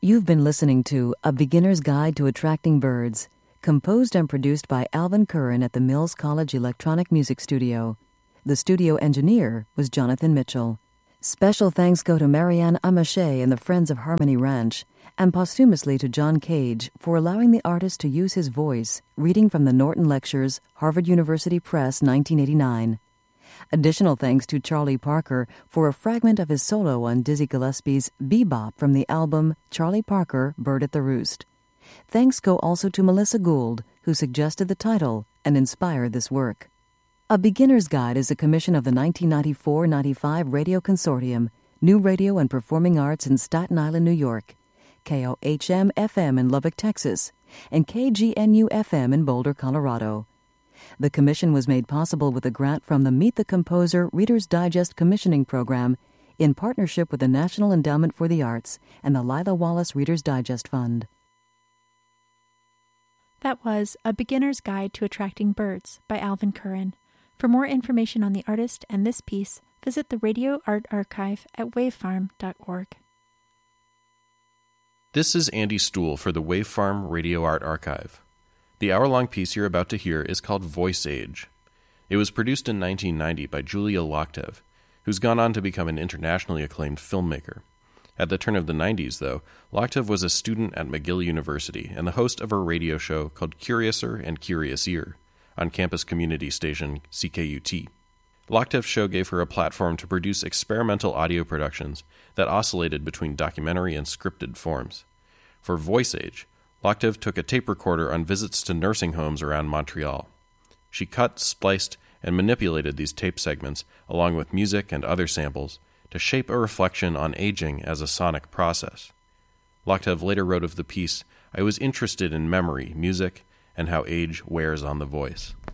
You've been listening to A Beginner's Guide to Attracting Birds, composed and produced by Alvin Curran at the Mills College Electronic Music Studio. The studio engineer was Jonathan Mitchell. Special thanks go to Marianne Amache and the Friends of Harmony Ranch, and posthumously to John Cage for allowing the artist to use his voice, reading from the Norton Lectures, Harvard University Press, 1989. Additional thanks to Charlie Parker for a fragment of his solo on Dizzy Gillespie's Bebop from the album Charlie Parker, Bird at the Roost. Thanks go also to Melissa Gould, who suggested the title and inspired this work. A Beginner's Guide is a commission of the 1994-95 Radio Consortium, New Radio and Performing Arts in Staten Island, New York, KOHM-FM in Lubbock, Texas, and KGNU-FM in Boulder, Colorado. The commission was made possible with a grant from the Meet the Composer Reader's Digest Commissioning Program in partnership with the National Endowment for the Arts and the Lila Wallace Reader's Digest Fund. That was A Beginner's Guide to Attracting Birds by Alvin Curran. For more information on the artist and this piece, visit the Radio Art Archive at wavefarm.org. This is Andy Stuhl for the Wavefarm Radio Art Archive. The hour-long piece you're about to hear is called Voice Age. It was produced in 1990 by Julia Loktev, who's gone on to become an internationally acclaimed filmmaker. At the turn of the 90s, though, Loktev was a student at McGill University and the host of a radio show called Curiouser and Curiousier on campus community station CKUT. Loktev's show gave her a platform to produce experimental audio productions that oscillated between documentary and scripted forms. For Voice Age, Loktev took a tape recorder on visits to nursing homes around Montreal. She cut, spliced, and manipulated these tape segments, along with music and other samples, to shape a reflection on aging as a sonic process. Loktev later wrote of the piece, "I was interested in memory, music, and how age wears on the voice."